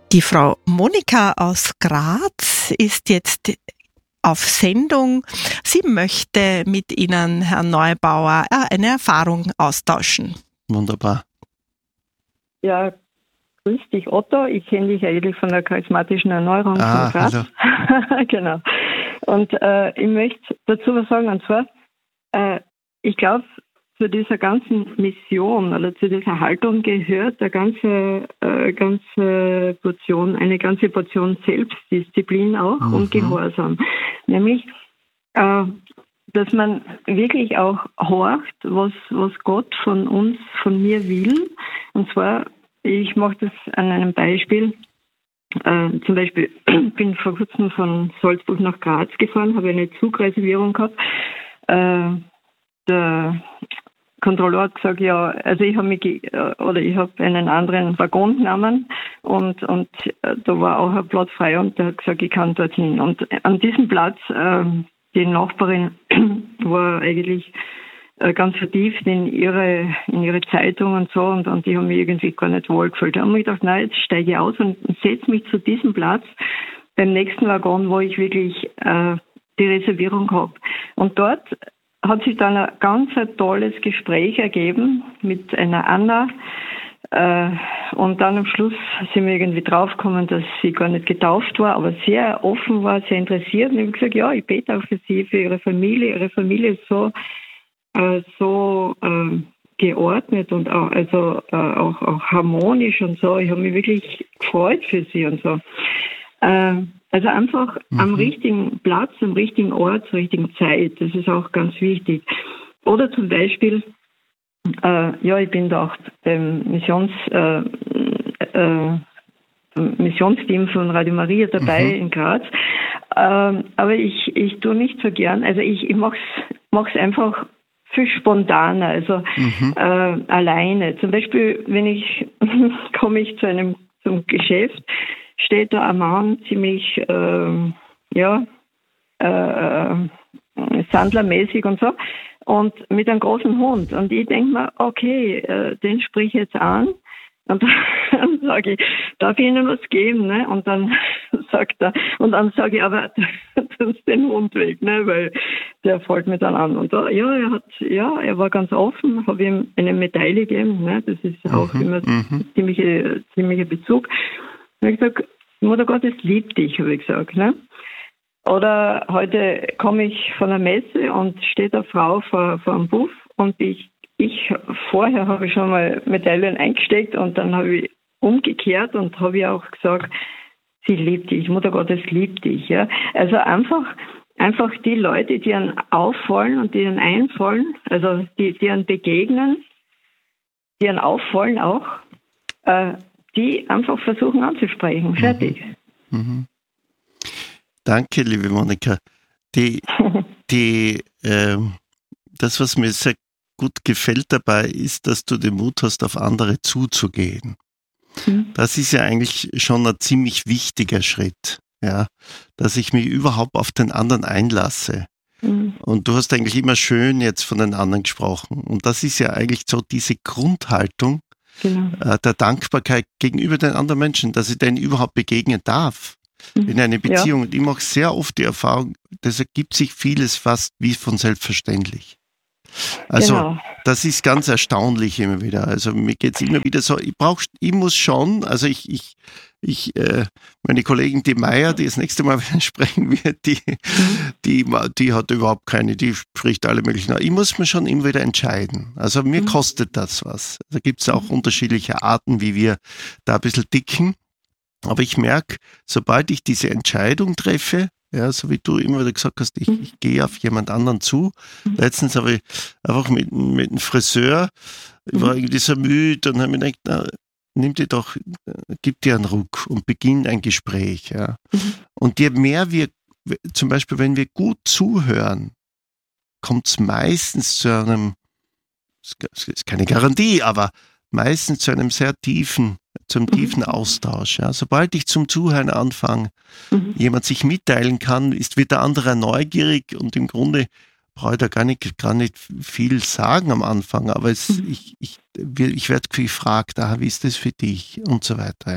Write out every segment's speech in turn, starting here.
Die Frau Monika aus Graz ist jetzt auf Sendung. Sie möchte mit Ihnen, Herrn Neubauer, eine Erfahrung austauschen. Wunderbar. Ja, grüß dich, Otto. Ich kenne dich eigentlich von der charismatischen Erneuerung von Graz. Hallo. Genau. Und ich möchte dazu was sagen, und zwar, ich glaube, zu dieser ganzen Mission oder zu dieser Haltung gehört eine ganze Portion Selbstdisziplin auch und Gehorsam. Nämlich, dass man wirklich auch horcht, was Gott von mir will. Und zwar, ich mache das an einem Beispiel. Zum Beispiel, ich bin vor kurzem von Salzburg nach Graz gefahren, habe eine Zugreservierung gehabt. Der Kontrolleur hat gesagt, ja, also ich habe einen anderen Waggon genommen und da war auch ein Platz frei und der hat gesagt, ich kann dorthin. Und an diesem Platz, die Nachbarin war eigentlich ganz vertieft in ihre Zeitung und so und die haben mich irgendwie gar nicht wohlgefühlt. Da haben wir gedacht, nein, jetzt steige ich aus und setze mich zu diesem Platz beim nächsten Waggon, wo ich wirklich die Reservierung habe. Und dort hat sich dann ein ganz tolles Gespräch ergeben mit einer Anna. Und dann am Schluss sind wir irgendwie draufgekommen, dass sie gar nicht getauft war, aber sehr offen war, sehr interessiert. Und ich habe gesagt, ja, ich bete auch für sie, für ihre Familie. Ihre Familie ist so geordnet und auch harmonisch und so. Ich habe mich wirklich gefreut für sie und so. Also einfach am richtigen Platz, am richtigen Ort, zur richtigen Zeit. Das ist auch ganz wichtig. Oder zum Beispiel, ich bin da auch beim Missionsteam von Radio Maria dabei in Graz. Aber ich tue nicht so gern. Also ich mach's einfach viel spontaner, also alleine. Zum Beispiel, komme ich zum Geschäft, steht da ein Mann ziemlich, sandlermäßig und so, und mit einem großen Hund. Und ich denke mir, okay, den sprich ich jetzt an. Und dann sage ich, darf ich Ihnen was geben? Ne? Und dann sagt er, und dann sage ich, aber tun Sie den Hund weg, ne? Weil der fällt mir dann an. Und er war ganz offen, habe ihm eine Medaille gegeben, ne? Das ist auch immer ziemlicher Bezug. Und ich gesagt, Mutter Gottes liebt dich, habe ich gesagt, ne? Oder heute komme ich von der Messe und steht eine Frau vor einem Buff und vorher habe ich schon mal Medaillen eingesteckt und dann habe ich umgekehrt und habe ihr auch gesagt, sie liebt dich, Mutter Gottes liebt dich. Ja? Also einfach die Leute, die einen auffallen und die einen einfallen, also die einen begegnen, die einen auffallen auch, die einfach versuchen anzusprechen. Fertig. Danke, liebe Monika. Das, was mir sehr gut gefällt dabei, ist, dass du den Mut hast, auf andere zuzugehen. Das ist ja eigentlich schon ein ziemlich wichtiger Schritt, ja, dass ich mich überhaupt auf den anderen einlasse. Und du hast eigentlich immer schön jetzt von den anderen gesprochen. Und das ist ja eigentlich so diese Grundhaltung der Dankbarkeit gegenüber den anderen Menschen, dass ich denen überhaupt begegnen darf. In einer Beziehung. Und ich mache sehr oft die Erfahrung, das ergibt sich vieles fast wie von selbstverständlich. Also das ist ganz erstaunlich immer wieder. Also mir geht's immer wieder so, ich muss schon, also meine Kollegin die Meier, die das nächste Mal wieder sprechen wird, die hat überhaupt keine, die spricht alle möglichen. Ich muss mir schon immer wieder entscheiden. Also mir kostet das was. Da gibt's auch unterschiedliche Arten, wie wir da ein bisschen ticken. Aber ich merke, sobald ich diese Entscheidung treffe, ja, so wie du immer wieder gesagt hast, ich gehe auf jemand anderen zu. Letztens habe ich einfach mit einem Friseur, ich war irgendwie so müde und habe mir gedacht, gib dir einen Ruck und beginn ein Gespräch. Ja. Und je mehr zum Beispiel, wenn wir gut zuhören, kommt es meistens zu einem, das ist keine Garantie, aber meistens zu einem sehr tiefen Austausch. Ja. Sobald ich zum Zuhören anfange, jemand sich mitteilen kann, wird der andere neugierig und im Grunde brauche ich da gar nicht viel sagen am Anfang, aber ich werde gefragt, wie ist das für dich und so weiter. Ja.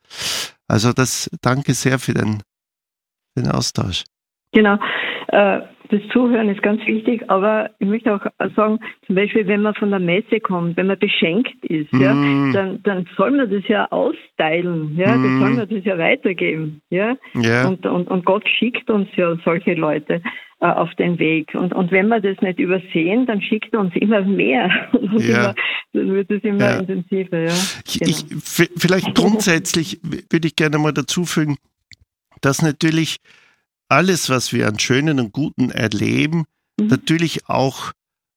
Also danke sehr für den Austausch. Genau. Das Zuhören ist ganz wichtig, aber ich möchte auch sagen, zum Beispiel, wenn man von der Messe kommt, wenn man beschenkt ist, dann soll man das ja austeilen, dann soll man das ja weitergeben, Und Gott schickt uns ja solche Leute auf den Weg. Und wenn wir das nicht übersehen, dann schickt er uns immer mehr. Dann wird es immer intensiver, Vielleicht grundsätzlich würde ich gerne mal dazu fügen, dass natürlich alles, was wir an Schönen und Guten erleben, natürlich auch,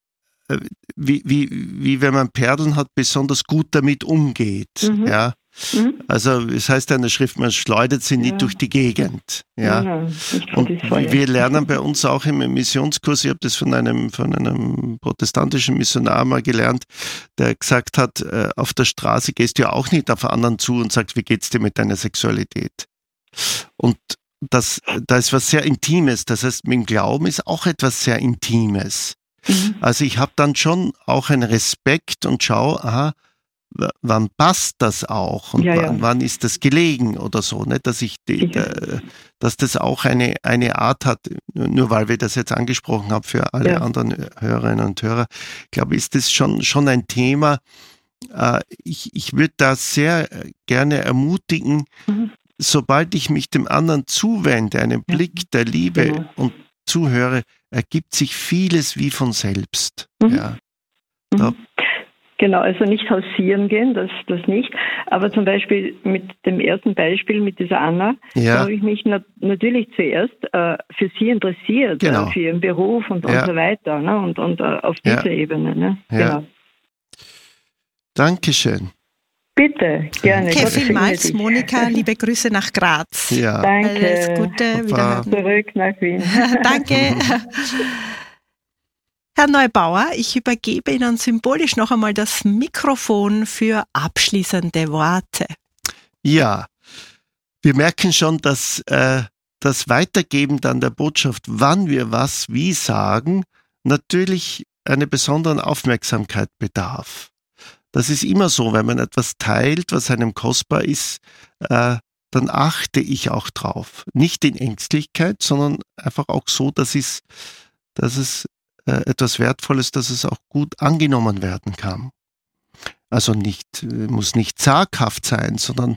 wie wenn man Perlen hat, besonders gut damit umgeht. Ja? Also es heißt ja in der Schrift, man schleudert sie nicht durch die Gegend. Ja? Und wir lernen bei uns auch im Missionskurs, ich habe das von einem protestantischen Missionar mal gelernt, der gesagt hat, auf der Straße gehst du ja auch nicht auf anderen zu und sagst, wie geht's dir mit deiner Sexualität? Und da ist was sehr Intimes. Das heißt, mit dem Glauben ist auch etwas sehr Intimes. Also ich habe dann schon auch einen Respekt und schaue, wann passt das auch und wann ist das gelegen oder so, ne? Dass dass das auch eine Art hat, nur weil wir das jetzt angesprochen haben für alle anderen Hörerinnen und Hörer, glaube ich, ist das schon ein Thema. Ich würde da sehr gerne ermutigen, sobald ich mich dem anderen zuwende, einen Blick der Liebe und zuhöre, ergibt sich vieles wie von selbst. Genau, also nicht hausieren gehen, das nicht. Aber zum Beispiel mit dem ersten Beispiel mit dieser Anna, da habe ich mich natürlich zuerst für sie interessiert, für ihren Beruf und so weiter, ne? Und auf dieser Ebene. Ne? Genau. Dankeschön. Bitte, gerne. Okay, vielmals, Monika, liebe Grüße nach Graz. Ja. Danke. Alles Gute, wiederhören. Zurück nach Wien. Danke. Herr Neubauer, ich übergebe Ihnen symbolisch noch einmal das Mikrofon für abschließende Worte. Ja, wir merken schon, dass das Weitergeben dann der Botschaft, wann wir was wie sagen, natürlich einer besonderen Aufmerksamkeit bedarf. Das ist immer so, wenn man etwas teilt, was einem kostbar ist, dann achte ich auch drauf. Nicht in Ängstlichkeit, sondern einfach auch so, dass es etwas Wertvolles, dass es auch gut angenommen werden kann. Also muss nicht zaghaft sein, sondern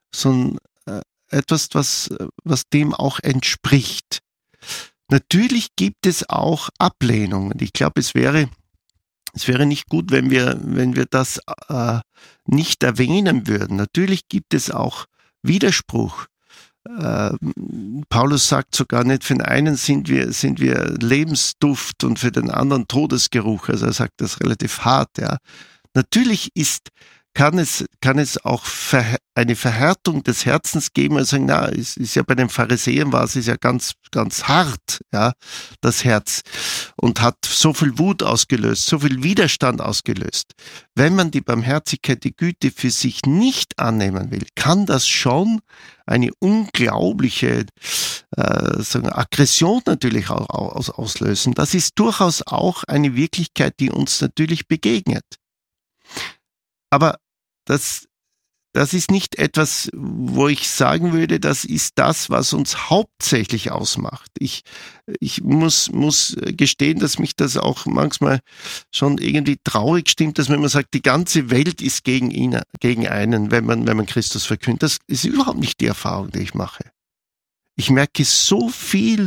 etwas, was dem auch entspricht. Natürlich gibt es auch Ablehnungen. Ich glaube, es wäre nicht gut, wenn wir das nicht erwähnen würden. Natürlich gibt es auch Widerspruch. Paulus sagt sogar nicht, für den einen sind wir Lebensduft und für den anderen Todesgeruch. Also er sagt das relativ hart. Ja. Natürlich kann es auch eine Verhärtung des Herzens geben, also sagen, es ist ja bei den Pharisäern es ja ganz, ganz hart, ja, das Herz, und hat so viel Wut ausgelöst, so viel Widerstand ausgelöst. Wenn man die Barmherzigkeit, die Güte für sich nicht annehmen will, kann das schon eine unglaubliche Aggression natürlich auch auslösen. Das ist durchaus auch eine Wirklichkeit, die uns natürlich begegnet. Aber das ist nicht etwas, wo ich sagen würde, das ist das, was uns hauptsächlich ausmacht. Ich muss gestehen, dass mich das auch manchmal schon irgendwie traurig stimmt, dass man immer sagt, die ganze Welt ist gegen einen, wenn man Christus verkündet. Das ist überhaupt nicht die Erfahrung, die ich mache. Ich merke so viel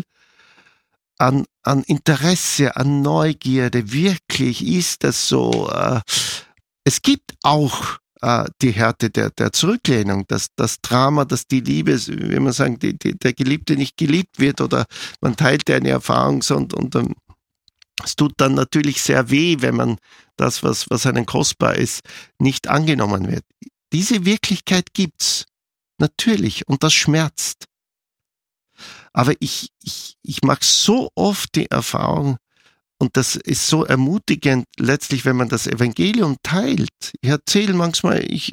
an Interesse, an Neugierde. Wirklich ist das so. Es gibt auch die Härte der Zurücklehnung, das Drama, dass die Liebe, wenn man sagen, der Geliebte nicht geliebt wird oder man teilt eine Erfahrung und es tut dann natürlich sehr weh, wenn man das, was einem kostbar ist, nicht angenommen wird. Diese Wirklichkeit gibt's natürlich und das schmerzt. Aber ich mache so oft die Erfahrung, und das ist so ermutigend, letztlich, wenn man das Evangelium teilt. Ich erzähle manchmal, ich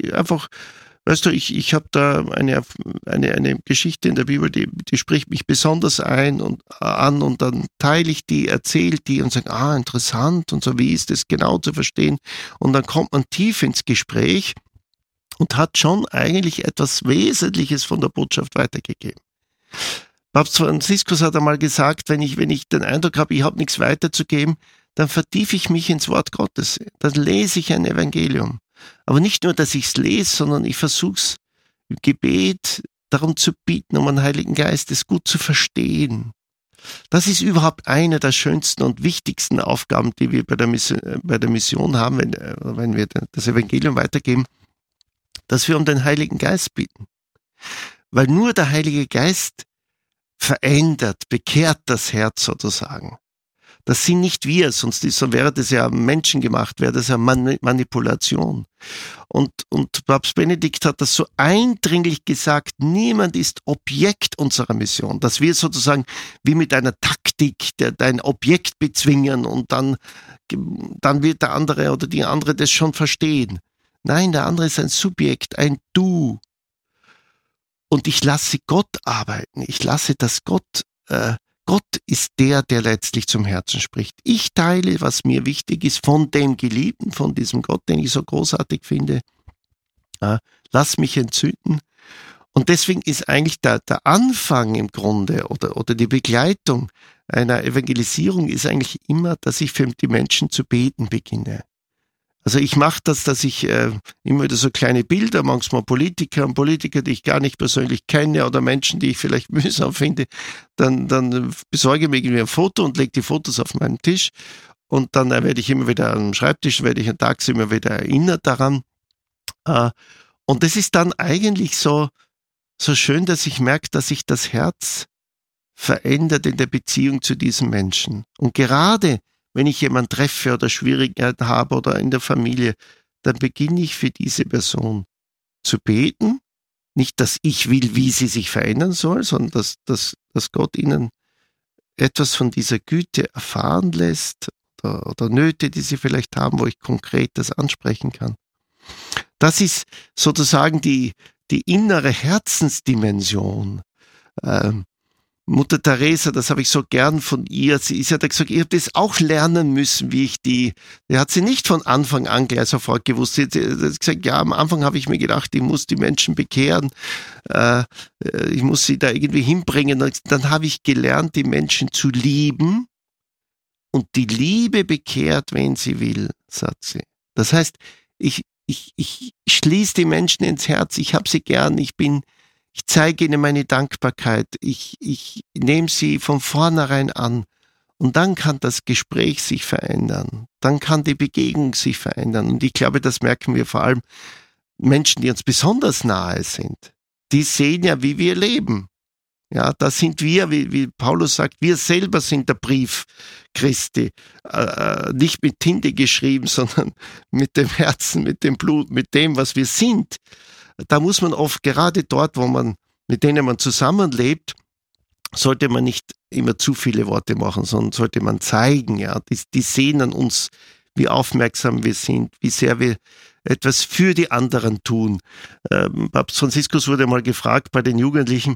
habe da eine Geschichte in der Bibel, die spricht mich besonders an und dann teile ich die, erzähle die und sage, interessant und so, wie ist das genau zu verstehen? Und dann kommt man tief ins Gespräch und hat schon eigentlich etwas Wesentliches von der Botschaft weitergegeben. Papst Franziskus hat einmal gesagt, wenn ich den Eindruck habe, ich habe nichts weiterzugeben, dann vertiefe ich mich ins Wort Gottes. Dann lese ich ein Evangelium. Aber nicht nur, dass ich es lese, sondern ich versuche es im Gebet darum zu bitten, um den Heiligen Geist es gut zu verstehen. Das ist überhaupt eine der schönsten und wichtigsten Aufgaben, die wir bei der Mission haben, wenn wir das Evangelium weitergeben, dass wir um den Heiligen Geist bitten. Weil nur der Heilige Geist verändert, bekehrt das Herz sozusagen. Das sind nicht wir, sonst wäre das ja menschengemacht, wäre das ja Manipulation. Und Papst Benedikt hat das so eindringlich gesagt, niemand ist Objekt unserer Mission, dass wir sozusagen wie mit einer Taktik dein Objekt bezwingen und dann wird der andere oder die andere das schon verstehen. Nein, der andere ist ein Subjekt, ein Du. Und ich lasse Gott arbeiten, ich lasse das Gott ist der letztlich zum Herzen spricht. Ich teile, was mir wichtig ist, von dem Geliebten, von diesem Gott, den ich so großartig finde. Lass mich entzünden. Und deswegen ist eigentlich der Anfang im Grunde oder die Begleitung einer Evangelisierung ist eigentlich immer, dass ich für die Menschen zu beten beginne. Also ich mache das, dass ich immer wieder so kleine Bilder, manchmal Politiker, die ich gar nicht persönlich kenne oder Menschen, die ich vielleicht mühsam finde, dann besorge ich mir irgendwie ein Foto und lege die Fotos auf meinen Tisch und dann werde ich immer wieder am Schreibtisch, tagsüber immer wieder erinnert daran. Und das ist dann eigentlich so schön, dass ich merke, dass sich das Herz verändert in der Beziehung zu diesem Menschen. Und gerade wenn ich jemanden treffe oder Schwierigkeiten habe oder in der Familie, dann beginne ich für diese Person zu beten. Nicht, dass ich will, wie sie sich verändern soll, sondern dass Gott ihnen etwas von dieser Güte erfahren lässt oder Nöte, die sie vielleicht haben, wo ich konkret das ansprechen kann. Das ist sozusagen die innere Herzensdimension. Mutter Teresa, das habe ich so gern von ihr, sie hat gesagt, ich habe das auch lernen müssen, wie ich die hat sie nicht von Anfang an gleich sofort gewusst. Sie hat gesagt, ja, am Anfang habe ich mir gedacht, ich muss die Menschen bekehren, ich muss sie da irgendwie hinbringen. Dann habe ich gelernt, die Menschen zu lieben und die Liebe bekehrt, wen sie will, sagt sie. Das heißt, ich schließe die Menschen ins Herz, ich habe sie gern, ich zeige ihnen meine Dankbarkeit, ich nehme sie von vornherein an und dann kann das Gespräch sich verändern, dann kann die Begegnung sich verändern und ich glaube, das merken wir vor allem Menschen, die uns besonders nahe sind, die sehen ja, wie wir leben. Ja, da sind wir, wie Paulus sagt, wir selber sind der Brief Christi, nicht mit Tinte geschrieben, sondern mit dem Herzen, mit dem Blut, mit dem, was wir sind. Da muss man oft, gerade dort, mit denen man zusammenlebt, sollte man nicht immer zu viele Worte machen, sondern sollte man zeigen, ja, die sehen an uns, wie aufmerksam wir sind, wie sehr wir etwas für die anderen tun. Papst Franziskus wurde mal gefragt bei den Jugendlichen,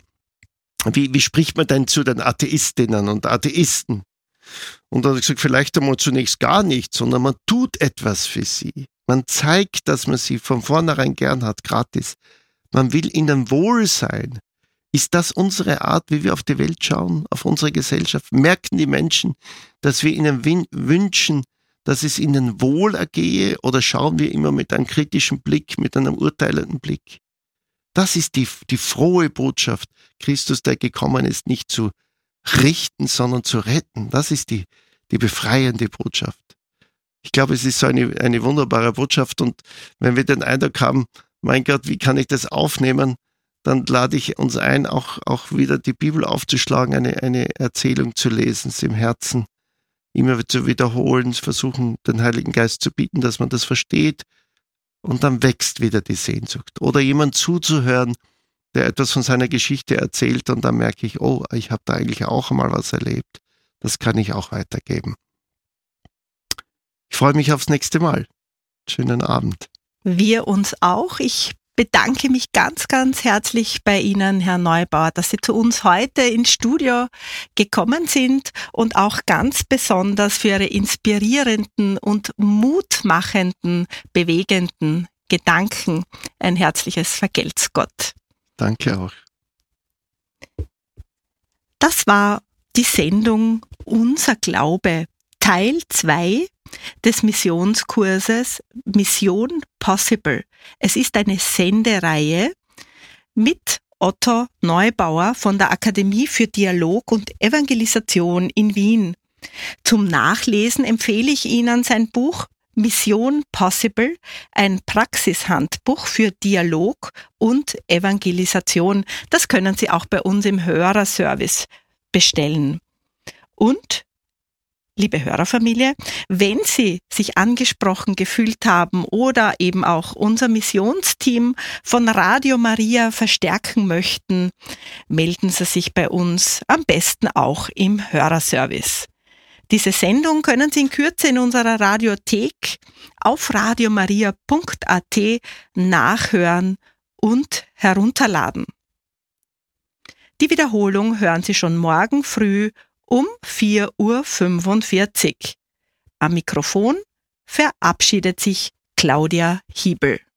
wie spricht man denn zu den Atheistinnen und Atheisten? Und dann hat er gesagt, vielleicht einmal zunächst gar nichts, sondern man tut etwas für sie. Man zeigt, dass man sie von vornherein gern hat, gratis. Man will ihnen wohl sein. Ist das unsere Art, wie wir auf die Welt schauen, auf unsere Gesellschaft? Merken die Menschen, dass wir ihnen wünschen, dass es ihnen wohl ergehe, oder schauen wir immer mit einem kritischen Blick, mit einem urteilenden Blick? Das ist die frohe Botschaft. Christus, der gekommen ist, nicht zu richten, sondern zu retten. Das ist die befreiende Botschaft. Ich glaube, es ist so eine wunderbare Botschaft und wenn wir den Eindruck haben, mein Gott, wie kann ich das aufnehmen, dann lade ich uns ein, auch wieder die Bibel aufzuschlagen, eine Erzählung zu lesen, sie im Herzen immer zu wiederholen, versuchen, den Heiligen Geist zu bitten, dass man das versteht und dann wächst wieder die Sehnsucht. Oder jemand zuzuhören, der etwas von seiner Geschichte erzählt und dann merke ich, oh, ich habe da eigentlich auch einmal was erlebt. Das kann ich auch weitergeben. Ich freue mich aufs nächste Mal. Schönen Abend. Wir uns auch. Ich bedanke mich ganz, ganz herzlich bei Ihnen, Herr Neubauer, dass Sie zu uns heute ins Studio gekommen sind und auch ganz besonders für Ihre inspirierenden und mutmachenden, bewegenden Gedanken ein herzliches Vergelt's Gott. Danke auch. Das war die Sendung Unser Glaube, Teil 2 des Missionskurses Mission Possible. Es ist eine Sendereihe mit Otto Neubauer von der Akademie für Dialog und Evangelisation in Wien. Zum Nachlesen empfehle ich Ihnen sein Buch Mission Possible, ein Praxishandbuch für Dialog und Evangelisation. Das können Sie auch bei uns im Hörerservice bestellen. Und, liebe Hörerfamilie, wenn Sie sich angesprochen gefühlt haben oder eben auch unser Missionsteam von Radio Maria verstärken möchten, melden Sie sich bei uns, am besten auch im Hörerservice. Diese Sendung können Sie in Kürze in unserer Radiothek auf radiomaria.at nachhören und herunterladen. Die Wiederholung hören Sie schon morgen früh um 4:45 Uhr. Am Mikrofon verabschiedet sich Claudia Hiebel.